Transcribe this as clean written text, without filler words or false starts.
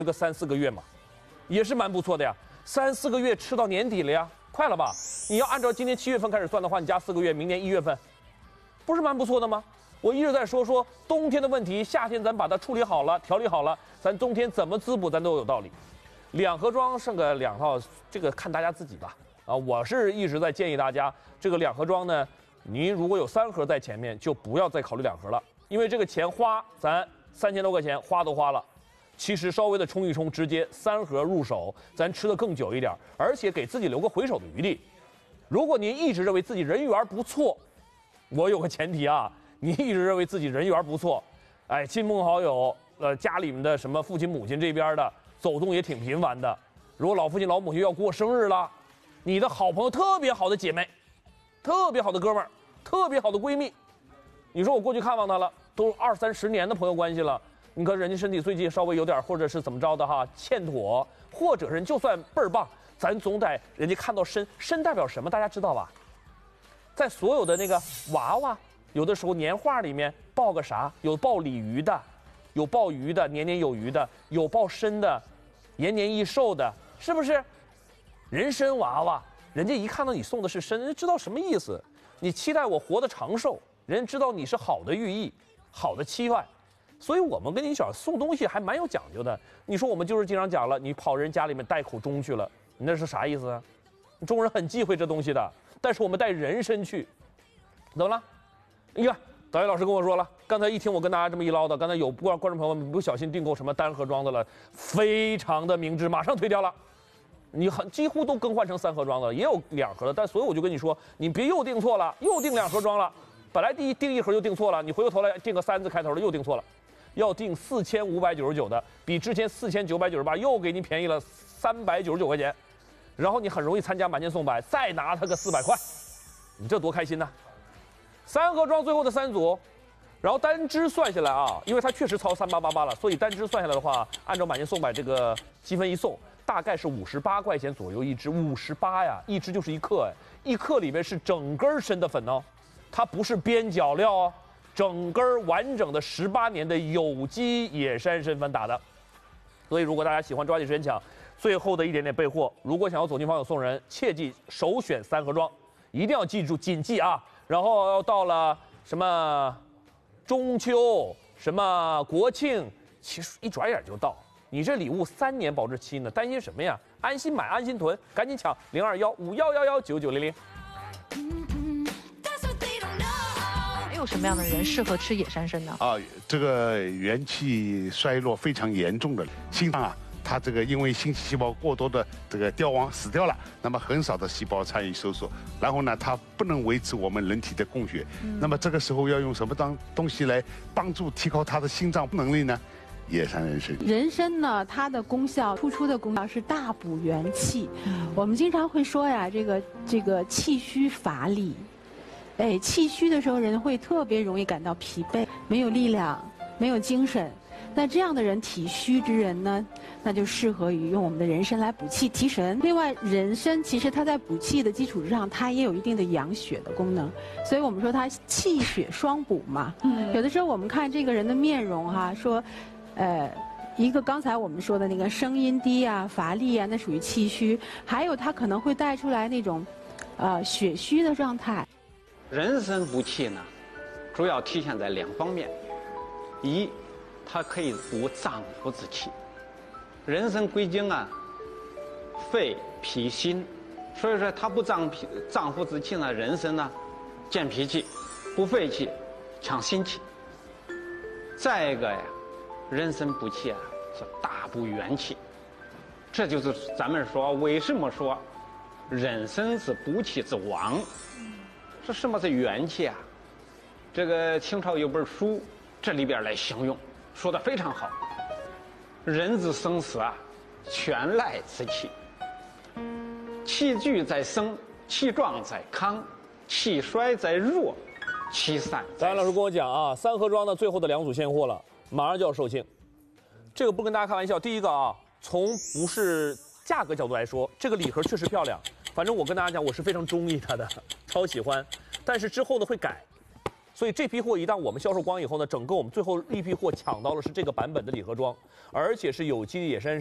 个3、4个月嘛，也是蛮不错的呀。3、4个月吃到年底了呀，快了吧？你要按照今年7月份开始算的话，你加4个月，明年1月份，不是蛮不错的吗？我一直在说冬天的问题，夏天咱把它处理好了、调理好了，咱冬天怎么滋补，咱都有道理。2盒装剩个2套，这个看大家自己吧。啊，我是一直在建议大家，这个2盒装呢，您如果有3盒在前面，就不要再考虑2盒了，因为这个钱花，咱3000多块钱花都花了。其实稍微的冲一冲，直接3盒入手，咱吃的更久一点，而且给自己留个回手的余地。如果您一直认为自己人缘不错，我有个前提啊，你一直认为自己人缘不错，哎，亲朋好友，家里面的什么父亲母亲这边的走动也挺频繁的。如果老父亲老母亲要过生日了，你的好朋友特别好的姐妹，特别好的哥们儿，特别好的闺蜜，你说我过去看望她了，都20、30年的朋友关系了。你看人家身体最近稍微有点，或者是怎么着的哈，欠妥，或者人就算倍儿棒，咱总得人家看到身代表什么，大家知道吧？在所有的那个娃娃，有的时候年画里面报个啥，有报鲤鱼的，有报鱼的，年年有余的，有报参的，延年益寿的，是不是？人参娃娃，人家一看到你送的是参，人家知道什么意思？你期待我活得长寿，人家知道你是好的寓意，好的期盼。所以我们跟你讲送东西还蛮有讲究的。你说我们就是经常讲了，你跑人家里面带口钟去了，你那是啥意思啊？中国人很忌讳这东西的，但是我们带人参去，怎么了？你看导演老师跟我说了，刚才一听我跟大家这么一唠叨，刚才有观众朋友们不小心订购什么单盒装的了，非常的明智，马上退掉了。你几乎都更换成3盒装的，也有2盒的，但所以我就跟你说，你别又订错了，又订2盒装了。本来订1盒就订错了，你回过头来订个3字开头的又订错了。要订4599的，比之前4998又给你便宜了399块钱，然后你很容易参加满减送百，再拿他个400块，你这多开心呐！3盒装最后的3组，然后单支算下来啊，因为它确实超3888了，所以单支算下来的话，按照满减送百这个积分一送，大概是58块钱左右一支，58呀，一支就是1克哎，1克里面是整根参的粉哦，它不是边角料哦。整根完整的18年的有机野山参粉打的，所以如果大家喜欢抓紧时间抢，最后的一点点备货。如果想要走进坊有送人，切记首选3盒装，一定要记住谨记啊！然后到了什么中秋、什么国庆，其实一转眼就到。你这礼物3年保质期呢，担心什么呀？安心买，安心囤，赶紧抢0215119900。 有什么样的人适合吃野山参呢？ 这个元气衰弱非常严重的心脏啊，它这个因为心细胞过多的这个凋亡死掉了，那么很少的细胞参与收缩，然后呢，它不能维持我们人体的供血，那么这个时候要用什么东西来帮助提高它的心脏能力呢？野山人参。 人参呢，它的功效突出的功效是大补元气。我们经常会说呀，这个气虚乏力。哎，气虚的时候，人会特别容易感到疲惫，没有力量，没有精神。那这样的人，体虚之人呢，那就适合于用我们的人参来补气提神。另外，人参其实它在补气的基础之上，它也有一定的养血的功能，所以我们说它气血双补嘛。有的时候我们看这个人的面容哈，说，一个刚才我们说的那个声音低啊、乏力啊，那属于气虚；还有它可能会带出来那种，血虚的状态。 人参补气呢，主要体现在2方面：一，它可以补脏腑之气。人参归经啊，肺、脾、心，所以说它补脏腑之气呢，人参呢，健脾气，补肺气，强心气。再一个呀，人参补气啊，是大补元气。这就是咱们说为什么说人参是补气之王。说什么是元气啊？这个清朝有本书，这里边来形容，说得非常好。人之生死啊，全赖此气。气聚在生，气壮在康，气衰在弱，气散在死。 导演老师跟我讲啊，3盒装的最后的2组现货了，马上就要售罄。这个不跟大家开玩笑，第一个啊，从不是价格角度来说，这个礼盒确实漂亮。反正我跟大家讲，我是非常中意它的，超喜欢。但是之后呢会改， 所以这批货一旦我们销售光以后呢，整个我们最后一批货抢到了是这个版本的礼盒装，而且是有机的野山